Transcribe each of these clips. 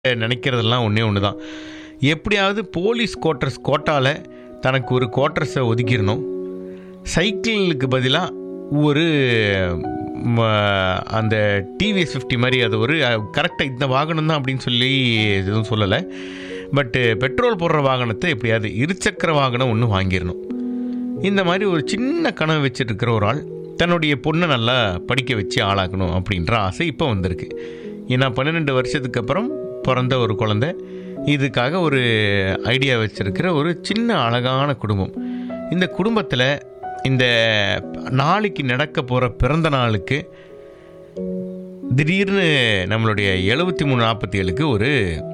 நினைக்கிறதெல்லாம் ஒன்றே ஒன்று தான். எப்படியாவது போலீஸ் குவார்ட்டர்ஸ் கோட்டாவில் தனக்கு ஒரு குவார்ட்டர்ஸை ஒதுக்கிடணும். சைக்கிளுக்கு பதிலாக ஒரு அந்த டிவிஎஸ் 50 மாதிரி அது ஒரு கரெக்டாக இந்த வாகனம் தான் அப்படின்னு சொல்லி எதுவும் சொல்லலை. பட்டு பெட்ரோல் போடுற வாகனத்தை எப்படியாவது இருசக்கர வாகனம் ஒன்று வாங்கிடணும். இந்த மாதிரி ஒரு சின்ன கனவு வச்சுருக்கிற ஒரு ஆள் தன்னுடைய பொண்ணை நல்லா படிக்க வச்சு ஆளாக்கணும் அப்படின்ற ஆசை இப்போ வந்திருக்கு. ஏன்னா 12 வருஷத்துக்கு அப்புறம் பிறந்த ஒரு குழந்தை, இதுக்காக ஒரு ஐடியா வச்சுருக்கிற ஒரு சின்ன அழகான குடும்பம். இந்த குடும்பத்தில் இந்த நாளைக்கு நடக்க போகிற பிறந்த நாளுக்கு திடீர்னு நம்மளுடைய 73-47க்கு ஒரு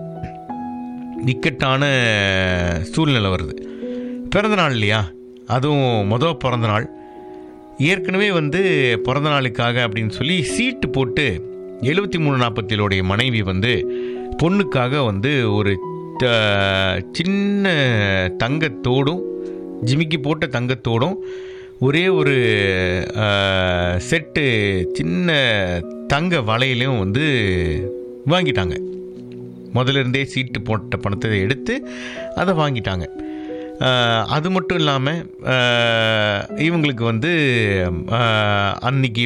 இக்கட்டான சூழ்நிலை வருது. பிறந்த நாள் இல்லையா, அதுவும் பிறந்த நாள். ஏற்கனவே பிறந்த நாளுக்காக அப்படின்னு சொல்லி சீட்டு போட்டு 73-47 மனைவி பொண்ணுக்காக ஒரு சின்ன தங்கத்தோடும் ஜிமிக்கி போட்ட தங்கத்தோடும் ஒரே ஒரு செட்டு சின்ன தங்க வளையலையும் வாங்கிட்டாங்க. முதல்ல இருந்தே சீட்டு போட்ட பணத்தை எடுத்து அதை வாங்கிட்டாங்க. அது மட்டும் இல்லாமல் இவங்களுக்கு அன்னைக்கு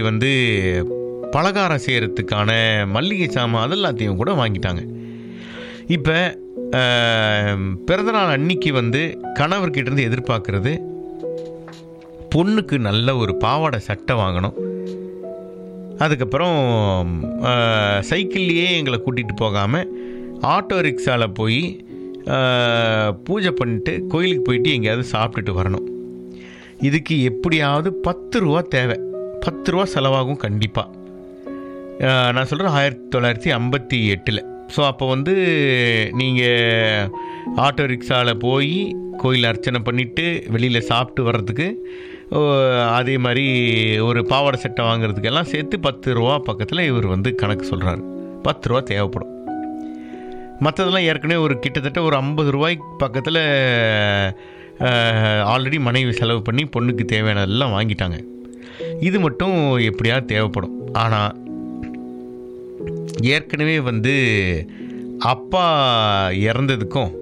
பலகாரம் செய்கிறதுக்கான மல்லிகை சாமான் அதெல்லாத்தையும் கூட வாங்கிட்டாங்க. இப்போ பிறந்தநாள் அன்னைக்கு கணவர்கிட்டேருந்து எதிர்பார்க்குறது பொண்ணுக்கு நல்ல ஒரு பாவாடை சட்டை வாங்கணும். அதுக்கப்புறம் சைக்கிள்லேயே எங்களை கூட்டிகிட்டு போகாமல் ஆட்டோ ரிக்ஷாவில் போய் பூஜை பண்ணிட்டு கோயிலுக்கு போயிட்டு எங்கேயாவது சாப்பிட்டுட்டு வரணும். இதுக்கு எப்படியாவது 10 ரூபா தேவை. 10 ரூபா செலவாகும் கண்டிப்பாக. நான் சொல்கிறேன் 1958. ஸோ அப்போ நீங்கள் ஆட்டோ ரிக்ஷாவில் போய் கோயில் அர்ச்சனை பண்ணிவிட்டு வெளியில் சாப்பிட்டு வர்றதுக்கு, அதே மாதிரி ஒரு பாவாடை சட்டை வாங்குறதுக்கெல்லாம் சேர்த்து 10 ரூபா பக்கத்தில் இவர் கணக்கு சொல்கிறாரு. 10 ரூபா தேவைப்படும். மற்றதெல்லாம் ஏற்கனவே ஒரு கிட்டத்தட்ட ஒரு 50 ரூபாய்க்கு பக்கத்தில் ஆல்ரெடி மனைவி செலவு பண்ணி பொண்ணுக்கு தேவையானதெல்லாம் வாங்கிட்டாங்க. இது மட்டும் எப்படியாவது தேவைப்படும். ஆனால் ஏற்கனவே அப்பா இறந்ததுக்கும்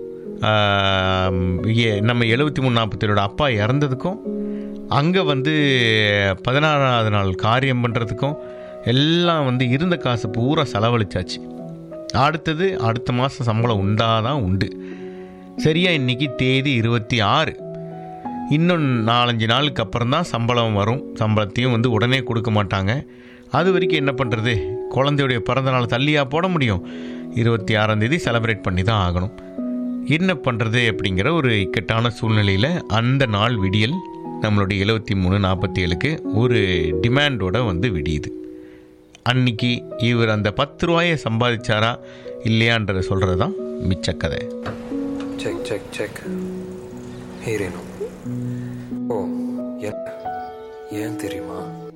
நம்ம 73-47 அப்பா இறந்ததுக்கும் அங்கே 16ஆவது நாள் காரியம் பண்ணுறதுக்கும் எல்லாம் இருந்த காசு பூரா செலவழிச்சாச்சு. அடுத்த மாதம் சம்பளம் உண்டாதான் உண்டு. சரியா இன்றைக்கி தேதி 26. இன்னும் 4-5 நாளுக்கு அப்புறம் தான் சம்பளம் வரும். சம்பளத்தையும் உடனே கொடுக்க மாட்டாங்க. அது வரைக்கும் என்ன பண்ணுறது? குழந்தையுடைய பிறந்த நாள் தள்ளியாக போட முடியும்? 26ஆம் தேதி செலிப்ரேட் பண்ணி தான் ஆகணும். என்ன பண்ணுறது அப்படிங்கிற ஒரு இக்கட்டான சூழ்நிலையில் அந்த நாள் விடியல் நம்மளுடைய 73-47க்கு ஒரு டிமாண்டோட விடியுது. அன்னைக்கு இவர் அந்த 10 ரூபாயை சம்பாதிச்சாரா இல்லையான்றதை சொல்கிறது தான் மிச்சக்கதை. Check check check. ஹீரேனோ. ஓ, ஏன் தெரியுமா?